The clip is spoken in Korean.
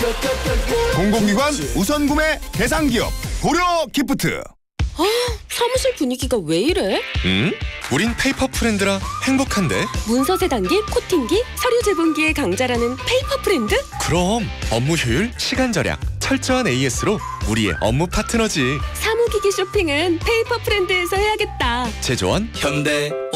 공공기관 우선 구매 대상 기업 고려 기프트. 사무실 분위기가 왜 이래? 우린 페이퍼 프렌드라 행복한데. 문서 세단기, 코팅기, 서류 제본기의 강자라는 페이퍼 프렌드? 그럼 업무 효율, 시간 절약, 철저한 AS로 우리의 업무 파트너지. 사무기기 쇼핑은 페이퍼 프렌드에서 해야겠다. 제조원 현대